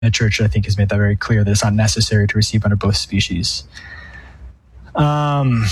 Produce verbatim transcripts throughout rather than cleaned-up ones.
The church, I think, has made that very clear that it's not necessary to receive under both species. Um,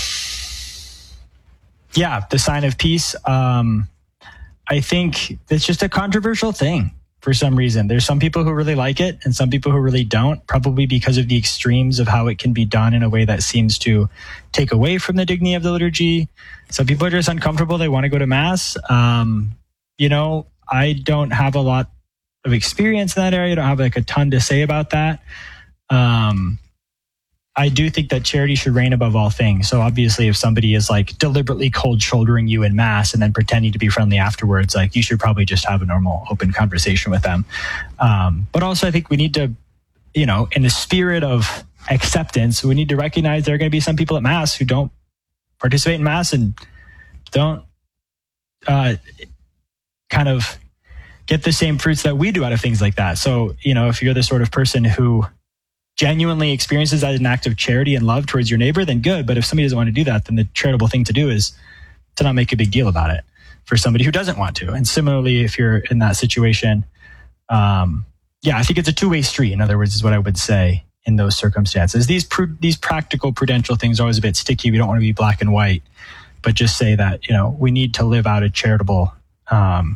yeah, the sign of peace. Um, I think it's just a controversial thing for some reason. There's some people who really like it and some people who really don't, probably because of the extremes of how it can be done in a way that seems to take away from the dignity of the liturgy. Some people are just uncomfortable. They want to go to Mass. Um, you know, I don't have a lot of experience in that area. I don't have like a ton to say about that. Um, I do think that charity should reign above all things. So obviously if somebody is like deliberately cold shouldering you in Mass and then pretending to be friendly afterwards, like you should probably just have a normal open conversation with them. Um, but also I think we need to, you know, in the spirit of acceptance, we need to recognize there are going to be some people at Mass who don't participate in Mass and don't uh, kind of get the same fruits that we do out of things like that. So, you know, if you're the sort of person who genuinely experiences that as an act of charity and love towards your neighbor, then good. But if somebody doesn't want to do that, then the charitable thing to do is to not make a big deal about it for somebody who doesn't want to. And similarly, if you're in that situation, um, yeah, I think it's a two-way street, in other words, is what I would say in those circumstances. These pr- these practical prudential things are always a bit sticky. We don't want to be black and white, but just say that, you know, we need to live out a charitable um,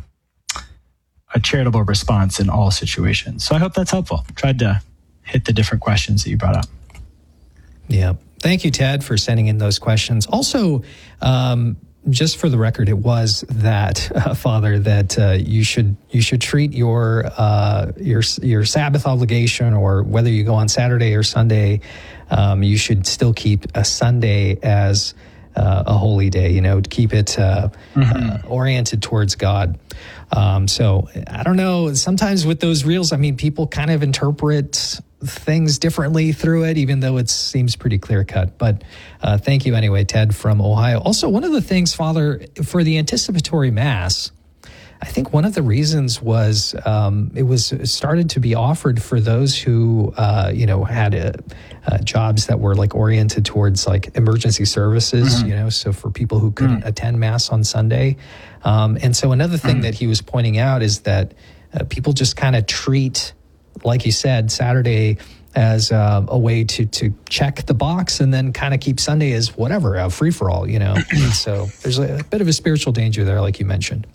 a charitable response in all situations. So I hope that's helpful. Tried to hit the different questions that you brought up. Yeah. Thank you, Ted, for sending in those questions. Also, um, just for the record, it was that, uh, Father, that uh, you should you should treat your uh, your your Sabbath obligation, or whether you go on Saturday or Sunday, um, you should still keep a Sunday as uh, a holy day. You know, to keep it uh, mm-hmm. uh, oriented towards God. Um, so I don't know. Sometimes with those reels, I mean, people kind of interpret things differently through it, even though it seems pretty clear cut. But uh, thank you anyway, Ted from Ohio. Also, one of the things, Father, for the anticipatory Mass, I think one of the reasons was um, it was started to be offered for those who, uh, you know, had uh, uh, jobs that were like oriented towards like emergency services, mm-hmm. you know, so for people who couldn't mm-hmm. attend Mass on Sunday. Um, and so another thing mm-hmm. that he was pointing out is that uh, people just kind of treat, like you said, Saturday as uh, a way to to check the box, and then kind of keep Sunday as whatever, a free for all, you know. And so there's a, a bit of a spiritual danger there, like you mentioned.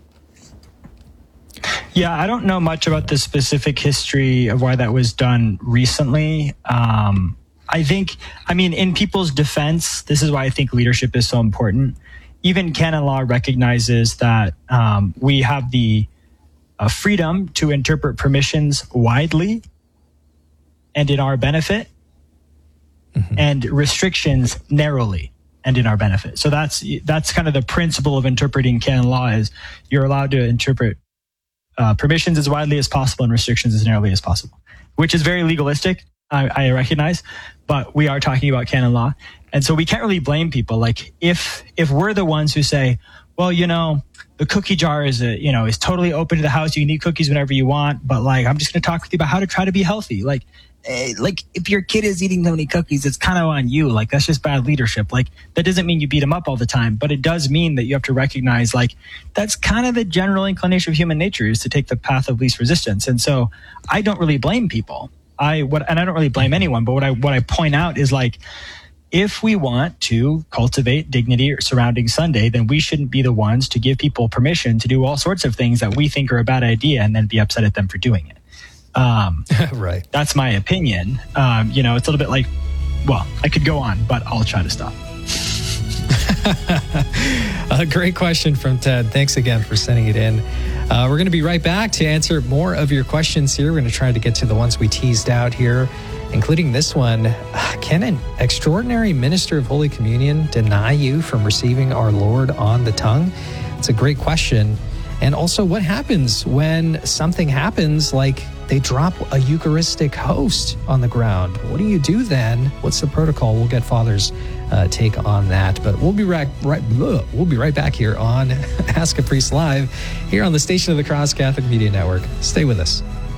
Yeah, I don't know much about the specific history of why that was done recently. Um, I think, I mean, in people's defense, this is why I think leadership is so important. Even canon law recognizes that um, we have the uh, freedom to interpret permissions widely and in our benefit, mm-hmm. and restrictions narrowly and in our benefit. So that's that's kind of the principle of interpreting canon law, is you're allowed to interpret Uh, permissions as widely as possible and restrictions as narrowly as possible, which is very legalistic, I, I recognize, but we are talking about canon law. And so we can't really blame people. Like if if we're the ones who say, well, you know, the cookie jar is, a, you know, is totally open to the house. You can eat cookies whenever you want, but like, I'm just going to talk with you about how to try to be healthy. Like, eh, like if your kid is eating so many cookies, it's kind of on you. Like, that's just bad leadership. Like, that doesn't mean you beat them up all the time, but it does mean that you have to recognize, like, that's kind of the general inclination of human nature, is to take the path of least resistance. And so I don't really blame people. I, what, and I don't really blame anyone, but what I, what I point out is, like, if we want to cultivate dignity surrounding Sunday, then we shouldn't be the ones to give people permission to do all sorts of things that we think are a bad idea and then be upset at them for doing it. Um, right. That's my opinion. Um, you know, it's a little bit like, well, I could go on, but I'll try to stop. A great question from Ted. Thanks again for sending it in. Uh, we're going to be right back to answer more of your questions here. We're going to try to get to the ones we teased out here, including this one. Can an extraordinary minister of Holy Communion deny you from receiving our Lord on the tongue? It's a great question. And also, what happens when something happens, like they drop a Eucharistic host on the ground? What do you do then? What's the protocol? We'll get Father's uh, take on that. But we'll be right, right, we'll be right back here on Ask a Priest Live, here on the Station of the Cross Catholic Media Network. Stay with us.